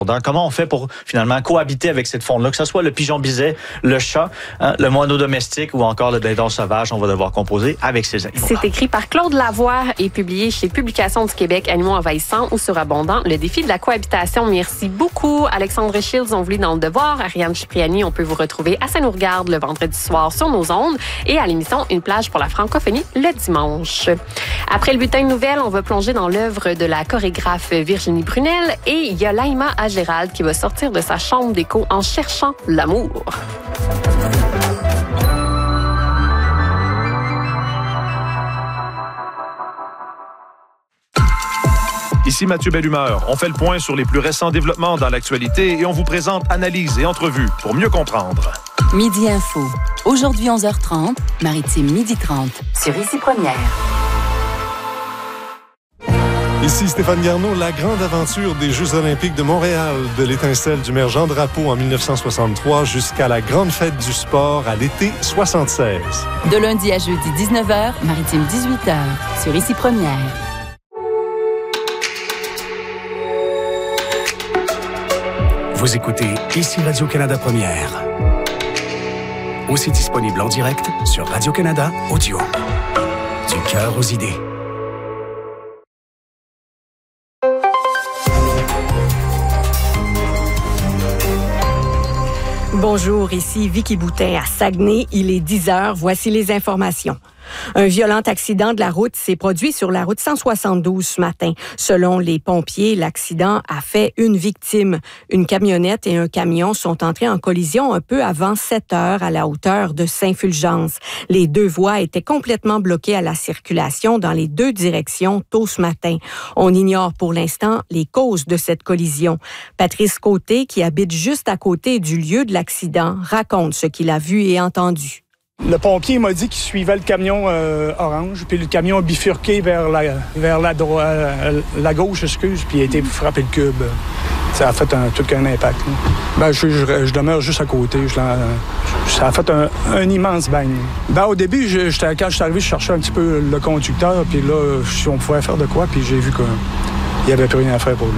Comment on fait pour finalement cohabiter avec cette faune-là, que ce soit le pigeon biset, le chat, le moineau domestique ou encore le dindon sauvage, on va devoir composer avec ces animaux. C'est écrit par Claude Lavoie et publié chez Publications du Québec, Animaux envahissants ou surabondants, le défi de la cohabitation. Merci beaucoup. Alexandre Shields, on vous lit dans Le Devoir. Ariane Cipriani, on peut vous retrouver à Ça-nous-regarde le vendredi soir sur nos ondes et à l'émission Une plage pour la francophonie le dimanche. Après le bulletin de nouvelles, on va plonger dans l'œuvre de la chorégraphe Virginie Brunel et il y a Laïma Gérald qui va sortir de sa chambre d'écho en cherchant l'amour. Ici Mathieu Bellumeur. On fait le point sur les plus récents développements dans l'actualité et on vous présente analyses et entrevues pour mieux comprendre. Midi Info. Aujourd'hui 11h30, Maritime 12h30 sur Ici Première. Ici Stéphane Garneau, la grande aventure des Jeux olympiques de Montréal, de l'étincelle du maire Jean Drapeau en 1963 jusqu'à la grande fête du sport à l'été 76. De lundi à jeudi 19h, Maritime 18h sur Ici Première. Vous écoutez Ici Radio-Canada Première. Aussi disponible en direct sur Radio-Canada Audio. Du cœur aux idées. Bonjour, ici Vicky Boutin à Saguenay. Il est 10h. Voici les informations. Un violent accident de la route s'est produit sur la route 172 ce matin. Selon les pompiers, l'accident a fait une victime. Une camionnette et un camion sont entrés en collision un peu avant 7 heures à la hauteur de Saint-Fulgence. Les deux voies étaient complètement bloquées à la circulation dans les deux directions tôt ce matin. On ignore pour l'instant les causes de cette collision. Patrice Côté, qui habite juste à côté du lieu de l'accident, raconte ce qu'il a vu et entendu. Le pompier m'a dit qu'il suivait le camion orange, puis le camion a bifurqué vers la gauche, puis il a été frappé le cube. Ça a fait tout qu'un impact. Ben, je demeure juste à côté. Ça a fait un immense bang. Ben, au début, quand je suis arrivé, je cherchais un petit peu le conducteur, puis là, si on pouvait faire de quoi, puis j'ai vu qu'il n'y avait plus rien à faire pour lui.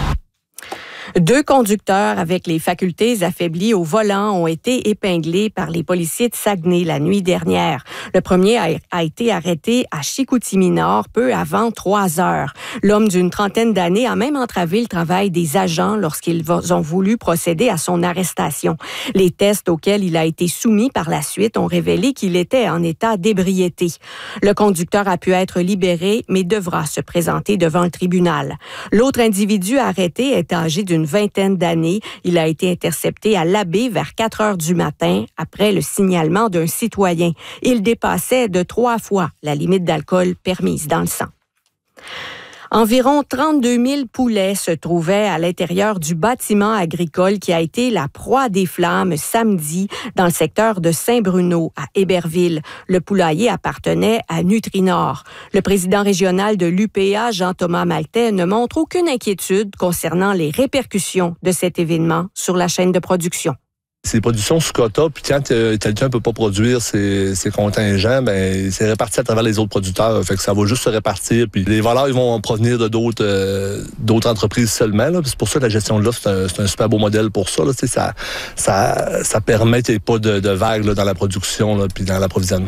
2 conducteurs avec les facultés affaiblies au volant ont été épinglés par les policiers de Saguenay la nuit dernière. Le premier a été arrêté à Chicoutimi-Nord peu avant 3 heures. L'homme d'une trentaine d'années a même entravé le travail des agents lorsqu'ils ont voulu procéder à son arrestation. Les tests auxquels il a été soumis par la suite ont révélé qu'il était en état d'ébriété. Le conducteur a pu être libéré, mais devra se présenter devant le tribunal. L'autre individu arrêté est âgé d'une vingtaine d'années. Il a été intercepté à l'Abbé vers 4 heures du matin après le signalement d'un citoyen. Il dépassait de 3 fois la limite d'alcool permise dans le sang. Environ 32 000 poulets se trouvaient à l'intérieur du bâtiment agricole qui a été la proie des flammes samedi dans le secteur de Saint-Bruno, à Héberville. Le poulailler appartenait à Nutrinor. Le président régional de l'UPA, Jean-Thomas Maltais, ne montre aucune inquiétude concernant les répercussions de cet événement sur la chaîne de production. C'est des productions sous quota, puis quand quelqu'un ne peut pas produire ses contingents, ben c'est réparti à travers les autres producteurs. Fait que ça va juste se répartir. Puis les valeurs, ils vont provenir de d'autres entreprises seulement. Là. C'est pour ça que la gestion de l'offre, c'est un super beau modèle pour ça. Là. Ça permet qu'il n'y ait pas de vagues là, dans la production là, puis dans l'approvisionnement.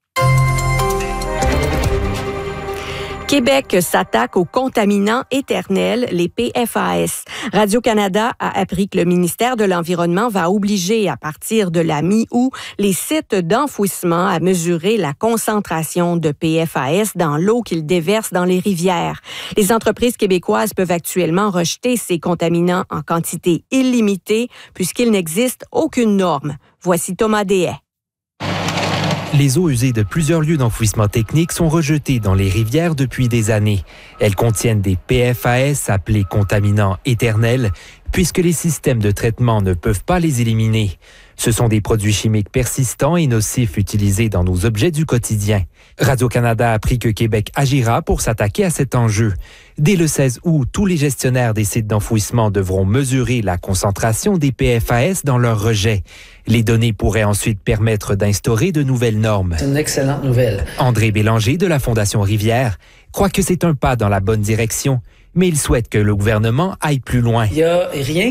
Québec s'attaque aux contaminants éternels, les PFAS. Radio-Canada a appris que le ministère de l'Environnement va obliger à partir de la mi-août les sites d'enfouissement à mesurer la concentration de PFAS dans l'eau qu'ils déversent dans les rivières. Les entreprises québécoises peuvent actuellement rejeter ces contaminants en quantité illimitée puisqu'il n'existe aucune norme. Voici Thomas Dehaye. Les eaux usées de plusieurs lieux d'enfouissement technique sont rejetées dans les rivières depuis des années. Elles contiennent des PFAS appelés contaminants éternels, puisque les systèmes de traitement ne peuvent pas les éliminer. Ce sont des produits chimiques persistants et nocifs utilisés dans nos objets du quotidien. Radio-Canada a appris que Québec agira pour s'attaquer à cet enjeu. Dès le 16 août, tous les gestionnaires des sites d'enfouissement devront mesurer la concentration des PFAS dans leurs rejets. Les données pourraient ensuite permettre d'instaurer de nouvelles normes. C'est une excellente nouvelle. André Bélanger de la Fondation Rivière croit que c'est un pas dans la bonne direction, mais il souhaite que le gouvernement aille plus loin. Il n'y a rien